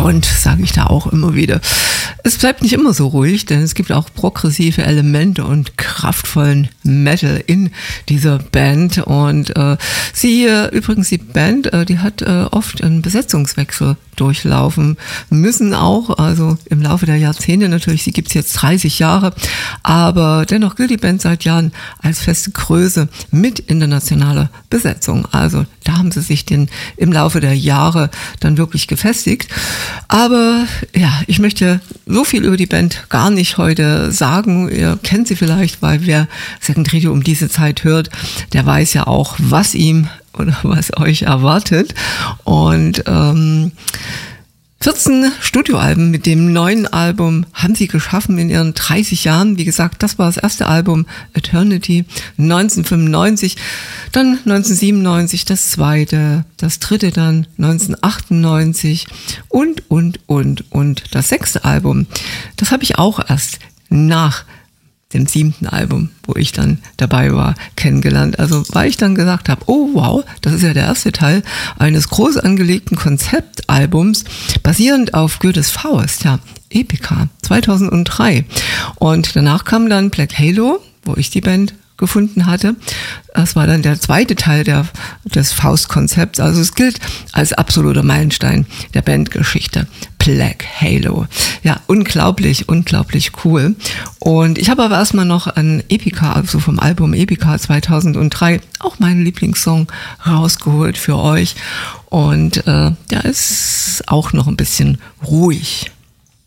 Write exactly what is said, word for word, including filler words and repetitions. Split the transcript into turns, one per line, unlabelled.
Sound, sage ich da auch immer wieder. Es bleibt nicht immer so ruhig, denn es gibt auch progressive Elemente und kraftvollen Metal in dieser Band. Und äh, sie, äh, übrigens die Band, äh, die hat äh, oft einen Besetzungswechsel durchlaufen müssen auch, also im Laufe der Jahrzehnte natürlich, sie gibt es jetzt dreißig Jahre, aber dennoch gilt die Band seit Jahren als feste Größe mit internationaler Besetzung. Also da haben sie sich den, im Laufe der Jahre dann wirklich gefestigt. Aber ja, ich möchte so viel über die Band gar nicht heute sagen. Ihr kennt sie vielleicht, weil wer Second Radio um diese Zeit hört, der weiß ja auch, was ihm oder was euch erwartet. Und ähm, vierzehn Studioalben mit dem neuen Album haben sie geschaffen in ihren dreißig Jahren. Wie gesagt, das war das erste Album, Eternity, neunzehnhundertfünfundneunzig. Dann neunzehnhundertsiebenundneunzig das zweite, das dritte dann neunzehnhundertachtundneunzig und, und, und, und das sechste Album. Das habe ich auch erst nach dem siebten Album, wo ich dann dabei war, kennengelernt. Also weil ich dann gesagt habe, oh wow, das ist ja der erste Teil eines groß angelegten Konzeptalbums, basierend auf Goethes Faust, ja, Epica, zweitausenddrei. Und danach kam dann Black Halo, wo ich die Band gefunden hatte. Das war dann der zweite Teil der, des Faust-Konzepts. Also es gilt als absoluter Meilenstein der Bandgeschichte. Black Halo. Ja, unglaublich, unglaublich cool. Und ich habe aber erstmal noch ein Epica, also vom Album Epica zweitausenddrei, auch meinen Lieblingssong rausgeholt für euch. Und äh, der ist auch noch ein bisschen ruhig.